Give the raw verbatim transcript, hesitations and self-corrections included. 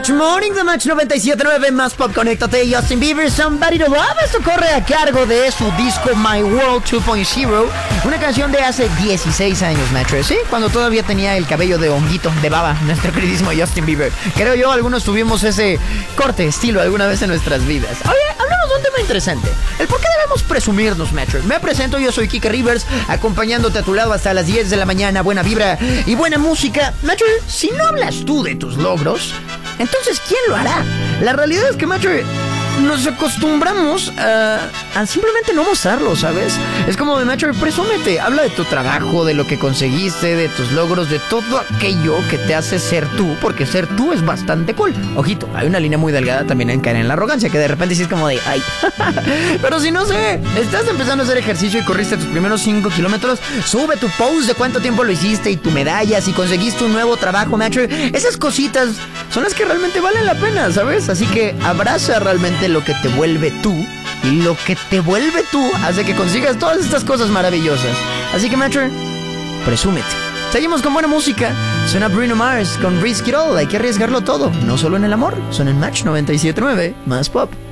Match Morning de Match noventa y siete punto nueve más Pop. Conéctate. Justin Bieber, Somebody to Love. Esto corre a cargo de su disco My World dos punto cero, una canción de hace dieciséis años, Match. Sí, cuando todavía tenía el cabello de honguito, de baba, nuestro queridísimo Justin Bieber. Creo yo, algunos tuvimos ese corte, estilo alguna vez en nuestras vidas. Oye, hablamos de un tema interesante. El por qué debemos presumirnos, Metro. Me presento, yo soy Kike Rivers, acompañándote a tu lado hasta las diez de la mañana. Buena vibra y buena música. Metro, si no hablas tú de tus logros, entonces ¿quién lo hará? La realidad es que, Metro, nos acostumbramos a, a simplemente no mostrarlo, ¿sabes? Es como de Metro, presúmete, habla de tu trabajo, de lo que conseguiste, de tus logros, de todo aquello que te hace ser tú, porque ser tú es bastante cool. Ojito, hay una línea muy delgada también en caer en la arrogancia, que de repente sí es como de, ay. Pero si no sé, estás empezando a hacer ejercicio y corriste tus primeros cinco kilómetros, sube tu post de cuánto tiempo lo hiciste y tu medalla, si conseguiste un nuevo trabajo, Metro. Esas cositas son las que realmente valen la pena, ¿sabes? Así que abraza realmente lo que te vuelve tú, y lo que te vuelve tú hace que consigas todas estas cosas maravillosas. Así que, Metro, presúmete. Seguimos con buena música. Suena Bruno Mars con Risk It All. Hay que arriesgarlo todo, no solo en el amor. Suena en Match noventa y siete punto nueve más Pop.